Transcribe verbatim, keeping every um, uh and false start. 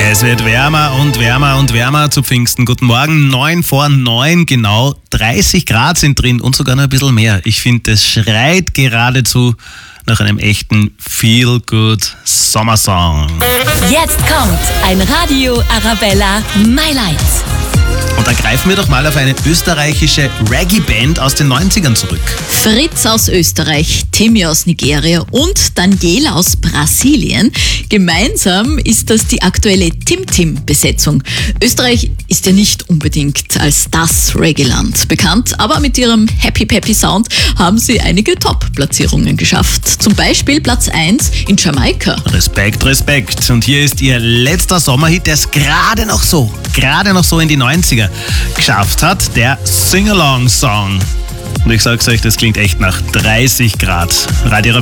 Es wird wärmer und wärmer und wärmer zu Pfingsten. Guten Morgen, neun vor neun, genau dreißig Grad sind drin und sogar noch ein bisschen mehr. Ich finde, das schreit geradezu nach einem echten Feel-Good-Sommersong. Jetzt kommt ein Radio Arabella Highlights. Und da greifen wir doch mal auf eine österreichische Reggae-Band aus den neunzigern zurück. Fritz aus Österreich, Timmy aus Nigeria und Daniela aus Brasilien. Gemeinsam ist das die aktuelle Tim-Tim-Besetzung. Österreich ist ja nicht unbedingt als das Reggae-Land bekannt, aber mit ihrem Happy-Peppy-Sound haben sie einige Top-Platzierungen geschafft. Zum Beispiel Platz eins in Jamaika. Respekt, Respekt. Und hier ist ihr letzter Sommerhit, der es gerade noch so, gerade noch so in die neunziger geschafft hat, der Sing-Along-Song. Und ich sag's euch, das klingt echt nach dreißig Grad. Radio